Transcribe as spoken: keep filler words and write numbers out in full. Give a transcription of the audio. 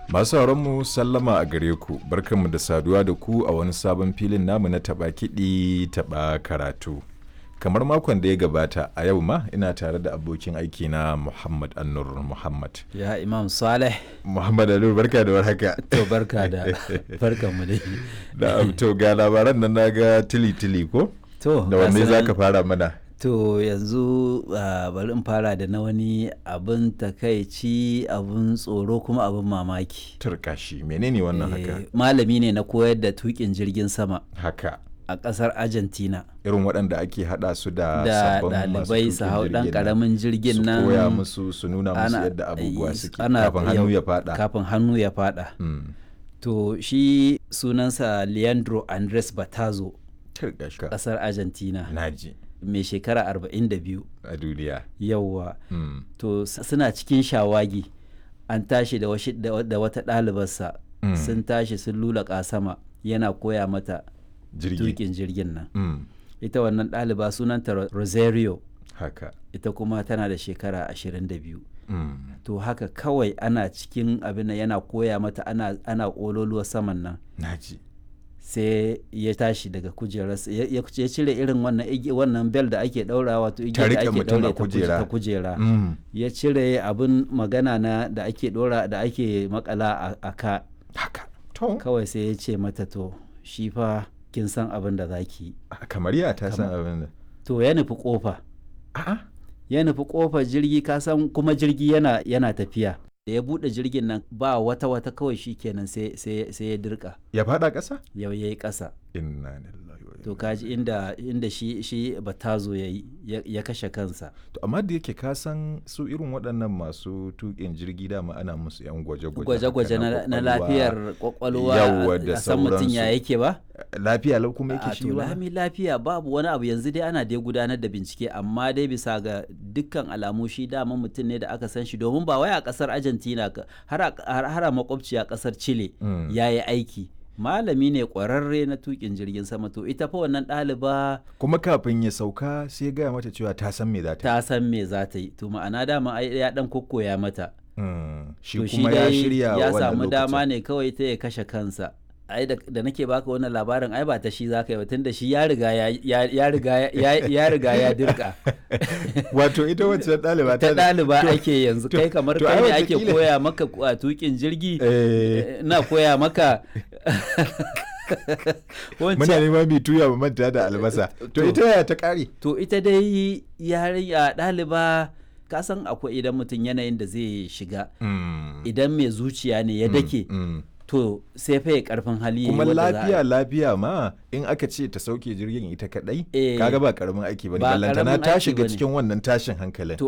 Masu mu sallama a gare ku, barkanmu da saduwa da ku a wani sabon filin namu na taɓa kiɗi taɓa karatu. Kamar makon da ya gabata a yau ma ina tare da abokin aiki na Muhammad Annur Muhammad. Ya Imam Saleh. Muhammad Annur barka da warhaka. To barka da barkan mu dai. Da to ga labaran nan naga tili tili ko? To da wanne zaka fara mana? To yanzu uh, bari in fara da na wani abin takaici, abin tsoro kuma abin mamaki. Turkashi menene wannan haka? Malami ne na koyar da tukin jirgin sama. Haka. A ƙasar Argentina. Irin waɗanda ake haɗa su da da sabbin ɗalibai su hau ɗan ƙaramin jirgin nan. Su koya musu su nuna musu yadda abubuwa suke kafin hannu ya faɗa. Kafin hannu ya faɗa. Mm. To shi sunansa Leandro Andres Batazo. Turkashi. Ƙasar Argentina. Naji. Mai shekara arba'in da biyu a duniya. Yawwa. Mm. To suna cikin shawagi an tashi da, da wata ɗalibarsa. Mm. Sun tashi sun lulaƙa sama yana koya mata tukin jirgin nan. Mm. Ita wannan ɗaliba sunanta Rosario. Haka. Ita kuma tana da shekara ashirin da biyu. Mm. To haka kawai ana cikin abin da yana koya mata ana, ana ƙololuwa saman nan. Naji. Sai ya tashi daga kujerarsa ya cire irin wannan wannan bel da ake daura wato igiyar da ake daure ta kujera. Mm. Ya cire abin magana na da ake dora da ake makala a ka. Haka. To. Kawai sai ya ce mata to shi fa kin san abin da zaki. Kamar ya ta san abin da. To ya nufi kofa. A'a. Ya nufi kofar jirgi ka san kuma jirgi yana yana tafiya. Da ya bude jirgin nan ba wata wata kawai shi kenan sai sai ya dirka. Ya fada ƙasa? Yau yayi ƙasa. Inna lillahi wa inna. To kaji inda inda shi shi Batazo yayi ya kashe kansa. To amma da yake ka san su irin waɗannan masu tuƙin jirgi dama ana musu yan gwaje-gwaje. Gwaje-gwaje na lafiyar kwakwalwa. Yawwa da a san mutum ya yake ba? Lafiya lau kuma yake shi ba? A to lami lafiya babu wani abu yanzu dai ana dai gudanar da bincike amma dai bisa ga dukkan alamu shi dama mutum ne da aka san shi domin ba wai a ƙasar Argentina har a makwabci a ƙasar Chile ya yi aiki. Malami ne ƙwararre na tukin jirgin sama to ita fa wannan ɗaliba kuma kafin ya sauka sai ya gaya mata cewa ta san me za ta yi ta san me za ta yi to ma'ana dama ya dan kokkoya mata. Mm. Shi kuma ya shirya ya samu dama ne kawai ta ya kashe kansa. Ai da, da nake baka wannan labarin ai ba ta shi zaka yi ba tunda shi ya riga ya ya riga ya ya riga ya dirka. Wato ita wacce ɗaliba ta ɗaliba ake yanzu kai kamar kai ne ake koya maka a tukin jirgi na koya maka muna neman mai tuya ba manta da albasa to ita ya ta kare to ita dai yarinya ɗaliba ka san akwai idan mutum yanayin da zai shiga idan mai zuciya ne ya dake to sai fa ya karfin hali kuma lafiya lafiya ma in aka ce ta sauke jirgin ita kadai kaga ba karamin aiki bane ballantana ta shiga cikin wannan tashin hankalin. To